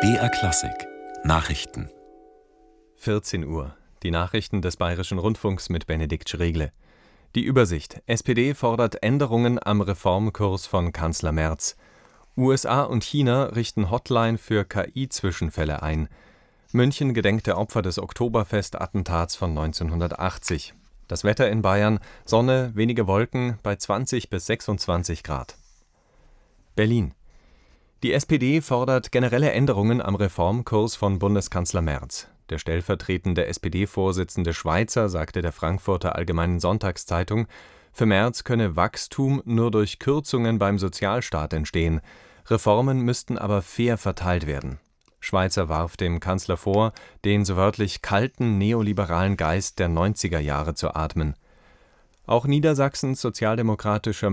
BR Klassik Nachrichten 14 Uhr. Die Nachrichten des Bayerischen Rundfunks mit Benedikt Schregle. Die Übersicht. SPD fordert Änderungen am Reformkurs von Kanzler Merz. USA und China richten Hotline für KI-Zwischenfälle ein. München gedenkt der Opfer des Oktoberfest-Attentats von 1980. Das Wetter in Bayern: Sonne, wenige Wolken bei 20 bis 26 Grad. Berlin. Die SPD fordert generelle Änderungen am Reformkurs von Bundeskanzler Merz. Der stellvertretende SPD-Vorsitzende Schweizer sagte der Frankfurter Allgemeinen Sonntagszeitung, für Merz könne Wachstum nur durch Kürzungen beim Sozialstaat entstehen. Reformen müssten aber fair verteilt werden. Schweizer warf dem Kanzler vor, den so wörtlich kalten neoliberalen Geist der 90er Jahre zu atmen. Auch Niedersachsens sozialdemokratischer